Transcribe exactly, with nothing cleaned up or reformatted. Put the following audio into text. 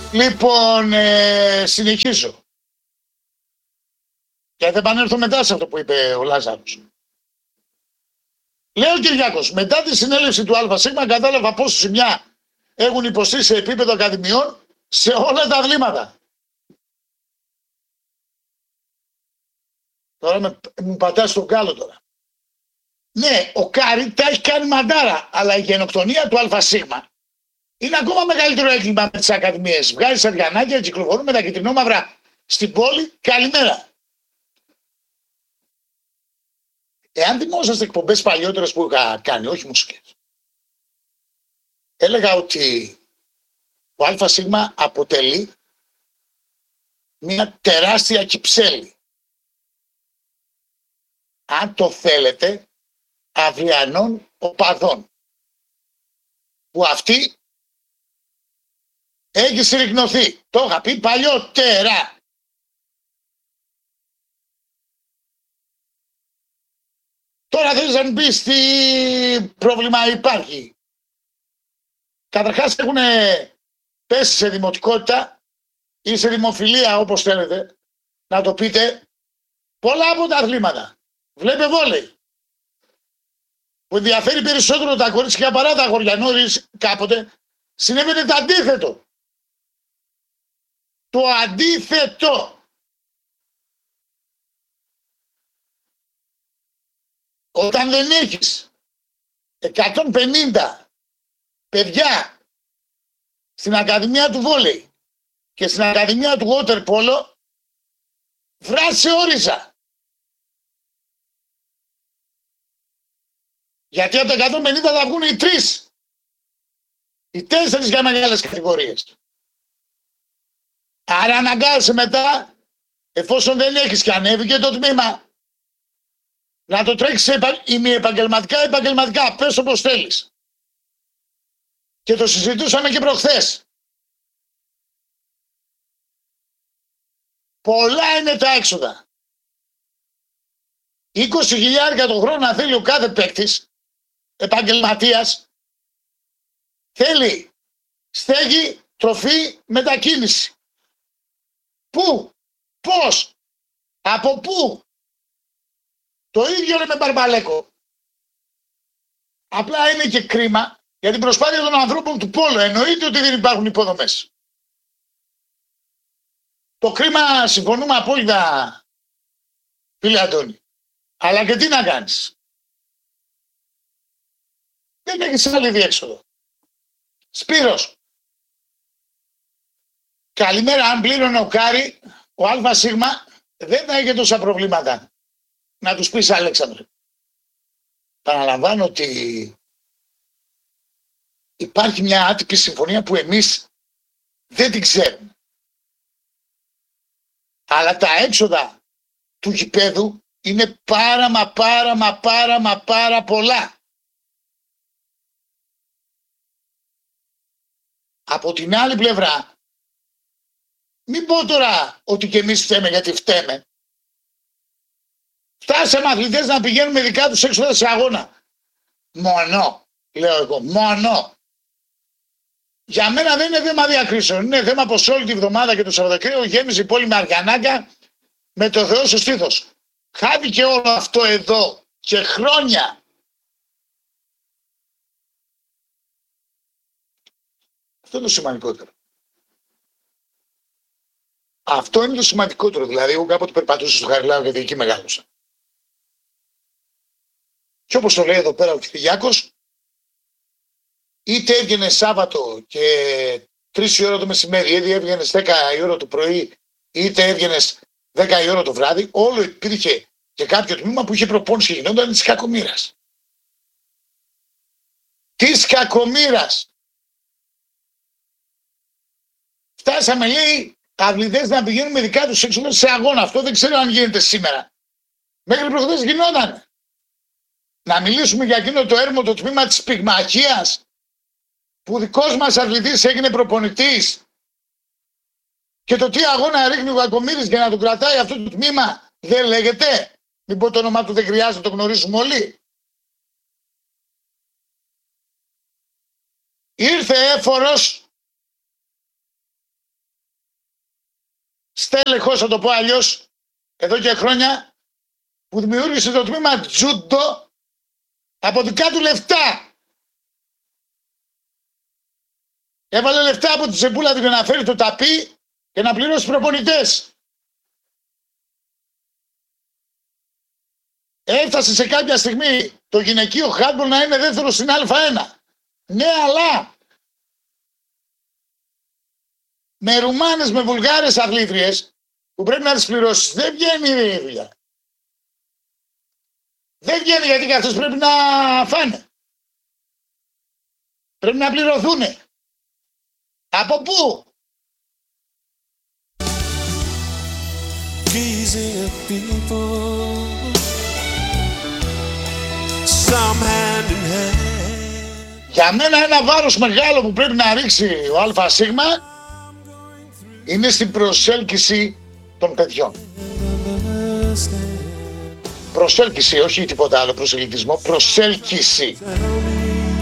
Λοιπόν, ε, συνεχίζω. Και θα επανέλθω μετά σε αυτό που είπε ο Λάζαρος. Λέει ο Κυριάκος, μετά τη συνέλευση του ΑΣ κατάλαβα πόσο σημεία έχουν υποστεί σε επίπεδο ακαδημιών σε όλα τα αθλήματα. Τώρα με, μου πατάει στον κάλο τώρα. Ναι, ο Κάρι τα έχει κάνει μαντάρα, αλλά η γενοκτονία του ΑΣ είναι ακόμα μεγαλύτερο έγκλημα με τις ακαδημίες. Βγάζει αργανάκια, κυκλοφορούν με τα κυτρινόμαυρα στην πόλη. Καλημέρα. Εάν θυμόσαστε εκπομπές παλιότερες που είχα κάνει, όχι μουσικές, έλεγα ότι ο ΑΣ αποτελεί μια τεράστια κυψέλη. Αν το θέλετε, αυριανών οπαδών. Που αυτή έχει συρρυκνωθεί. Το είχα πει παλιότερα. Τώρα θέλεις να μου πεις τι πρόβλημα υπάρχει. Καταρχάς έχουν πέσει σε δημοτικότητα ή σε δημοφιλία, όπως θέλετε να το πείτε, πολλά από τα αθλήματα. Βλέπε βόλεϊ, που ενδιαφέρει περισσότερο τα κορίτσια παρά τα αγόρια. Νωρίς κάποτε συνέβαινε το αντίθετο. Το αντίθετο. Όταν δεν έχεις εκατόν πενήντα παιδιά στην Ακαδημία του Βόλεϊ και στην Ακαδημία του Water Polo, βράσε όριζα. Γιατί από τα εκατόν πενήντα θα βγουν οι τρεις, οι τέσσερις για μεγάλες κατηγορίες. Άρα αναγκάζεσαι μετά, εφόσον δεν έχεις και ανέβηκε το τμήμα, να το τρέξεις ημιεπαγγελματικά, επαγγελματικά, πες όπως θέλεις. Και το συζητούσαμε και προχθές. Πολλά είναι τα έξοδα. είκοσι χιλιάδες το χρόνο να θέλει ο κάθε παίκτης, επαγγελματίας, θέλει στέγη, τροφή, μετακίνηση. Πού, πώς, από πού? Το ίδιο είναι με Μπαρμπαλέκο. Απλά είναι και κρίμα για την προσπάθεια των ανθρώπων του πόλο. Εννοείται ότι δεν υπάρχουν υποδομές. Το κρίμα, συμφωνούμε απόλυτα, φίλε Αντώνη. Αλλά και τι να κάνεις. Δεν έχεις άλλη διέξοδο. Σπύρος. Καλημέρα. Αν πλήρωνε ο Κάρι, ο ΑΣ δεν θα είχε τόσα προβλήματα. Να τους πεις, Αλέξανδρε. Παραλαμβάνω ότι υπάρχει μια άτυπη συμφωνία που εμείς δεν την ξέρουμε. Αλλά τα έξοδα του γηπέδου είναι πάρα μα πάρα μα πάρα μα πάρα πολλά. Από την άλλη πλευρά, μην πω τώρα ότι και εμείς φταίμε γιατί φταίμε. Φτάσαμε αθλητές να πηγαίνουν με δικά τους έξοδα σε αγώνα. Μόνο, λέω εγώ, μόνο. Για μένα δεν είναι θέμα διακρίσεων. Είναι θέμα πως όλη τη βδομάδα και το Σαββατοκύριακο γέμιζε η πόλη με αργανάκια με το Θεό στο στήθος. Χάθηκε όλο αυτό εδώ και χρόνια. Αυτό είναι το σημαντικότερο. Αυτό είναι το σημαντικότερο. Δηλαδή, εγώ κάποτε περπατούσα στο Χαριλάου γιατί εκεί μεγάλωσα. Και όπως το λέει εδώ πέρα ο Κυριάκος, είτε έβγαινε Σάββατο και τρεις η ώρα το μεσημέρι, είτε έβγαινες δέκα η ώρα το πρωί, είτε έβγαινες δέκα η ώρα το βράδυ, όλο υπήρχε και κάποιο τμήμα που είχε προπόνηση και γινόταν της κακομοίρας. Της κακομοίρας. Φτάσαμε, λέει, αθλητές να πηγαίνουν με δικά τους έξοδα σε αγώνα. Αυτό δεν ξέρω αν γίνεται σήμερα. Μέχρι προχθές γινόταν. Να μιλήσουμε για εκείνο το έρμο, το τμήμα της πυγμαχίας, που δικός μας αθλητής έγινε προπονητής, και το τι αγώνα ρίχνει ο Κακομοίρης για να τον κρατάει αυτό το τμήμα, δεν λέγεται. Μην πω το όνομά του, δεν χρειάζεται να το γνωρίζουμε όλοι. Ήρθε έφορος στέλεχος, θα το πω αλλιώς, εδώ και χρόνια, που δημιούργησε το τμήμα τζούντο από δικά του λεφτά. Έβαλε λεφτά από τη Ζεμπούλα για να φέρει το ταπί και να πληρώσει προπονητές. Έφτασε σε κάποια στιγμή το γυναικείο χάντμπολ να είναι δεύτερο στην Α1. Ναι, αλλά με Ρουμάνες, με Βουλγάρες αθλήτριες που πρέπει να τις πληρώσεις, δεν βγαίνει η δουλειά. Δεν βγαίνει γιατί και αυτές πρέπει να φάνε. Πρέπει να πληρωθούν. Από πού? Για μένα ένα βάρος μεγάλο που πρέπει να ρίξει ο ΑΣ είναι στην προσέλκυση των παιδιών. Προσέλκυση, όχι τίποτα άλλο, προσελκυσμό, προσέλκυση.